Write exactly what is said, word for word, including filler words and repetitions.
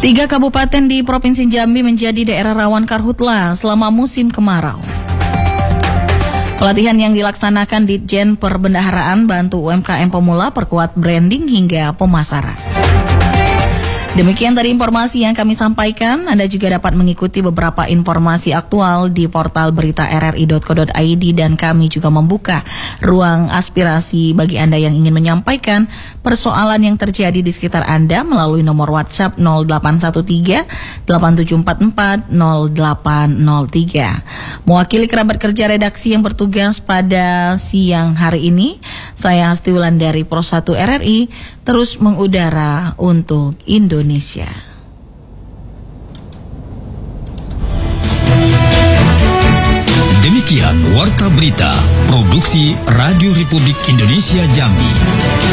Tiga kabupaten di Provinsi Jambi menjadi daerah rawan karhutla selama musim kemarau. Pelatihan yang dilaksanakan di Ditjen Perbendaharaan bantu U M K M pemula perkuat branding hingga pemasaran. Demikian tadi informasi yang kami sampaikan. Anda juga dapat mengikuti beberapa informasi aktual di portal berita r r i dot co dot i d dan kami juga membuka ruang aspirasi bagi Anda yang ingin menyampaikan persoalan yang terjadi di sekitar Anda melalui nomor WhatsApp nol delapan satu tiga delapan tujuh empat empat nol delapan nol tiga. Mewakili kerabat kerja redaksi yang bertugas pada siang hari ini, saya Hasti Wulandari Pro satu R R I terus mengudara untuk Indonesia. Demikian Warta Berita Produksi Radio Republik Indonesia Jambi.